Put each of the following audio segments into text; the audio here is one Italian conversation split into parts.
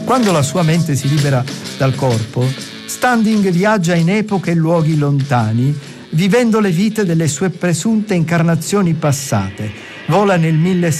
Quando la sua mente si libera dal corpo, Standing viaggia in epoche e luoghi lontani, vivendo le vite delle sue presunte incarnazioni passate. Vola nel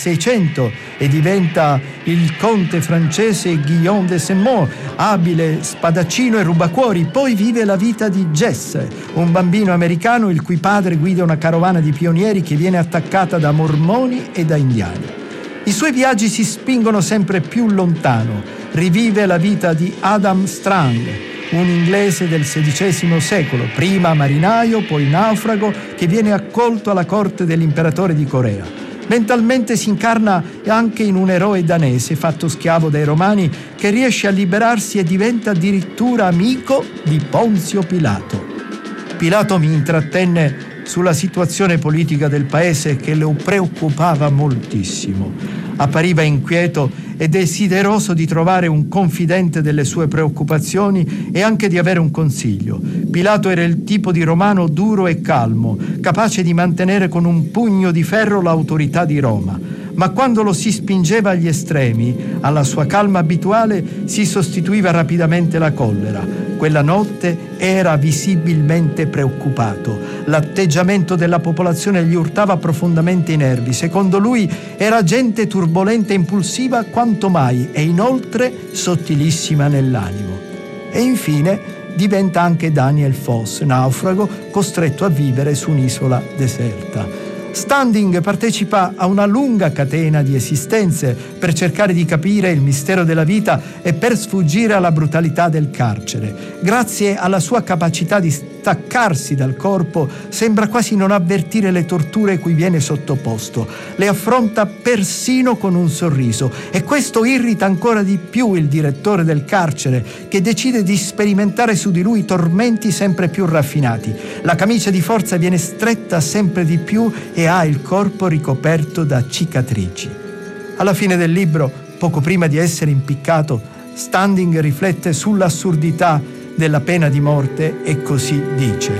1600 e diventa il conte francese Guillaume de Saint-Maur, abile spadaccino e rubacuori. Poi vive la vita di Jesse, un bambino americano il cui padre guida una carovana di pionieri che viene attaccata da mormoni e da indiani. I suoi viaggi si spingono sempre più lontano. Rivive la vita di Adam Strang, un inglese del XVI secolo, prima marinaio, poi naufrago, che viene accolto alla corte dell'imperatore di Corea. Mentalmente si incarna anche in un eroe danese fatto schiavo dai romani che riesce a liberarsi e diventa addirittura amico di Ponzio Pilato. Pilato mi intrattenne sulla situazione politica del paese che lo preoccupava moltissimo. Appariva inquieto e desideroso di trovare un confidente delle sue preoccupazioni e anche di avere un consiglio. Pilato era il tipo di romano duro e calmo, capace di mantenere con un pugno di ferro l'autorità di Roma. Ma quando lo si spingeva agli estremi, alla sua calma abituale si sostituiva rapidamente la collera. Quella notte era visibilmente preoccupato. L'atteggiamento della popolazione gli urtava profondamente i nervi. Secondo lui era gente turbolenta e impulsiva quanto mai e inoltre sottilissima nell'animo. E infine diventa anche Daniel Foss, naufrago costretto a vivere su un'isola deserta. Standing partecipa a una lunga catena di esistenze per cercare di capire il mistero della vita e per sfuggire alla brutalità del carcere. Grazie alla sua capacità di staccarsi dal corpo, sembra quasi non avvertire le torture cui viene sottoposto. Le affronta persino con un sorriso e questo irrita ancora di più il direttore del carcere, che decide di sperimentare su di lui tormenti sempre più raffinati. La camicia di forza viene stretta sempre di più e ha il corpo ricoperto da cicatrici. Alla fine del libro, poco prima di essere impiccato, Standing riflette sull'assurdità della pena di morte e così dice: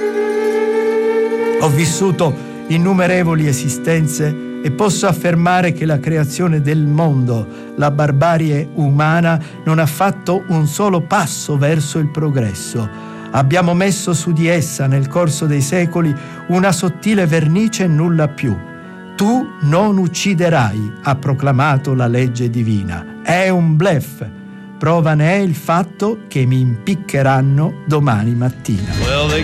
«Ho vissuto innumerevoli esistenze e posso affermare che la creazione del mondo, la barbarie umana, non ha fatto un solo passo verso il progresso. Abbiamo messo su di essa nel corso dei secoli una sottile vernice e nulla più. Tu non ucciderai, ha proclamato la legge divina. È un bluff. Prova ne è il fatto che mi impiccheranno domani mattina».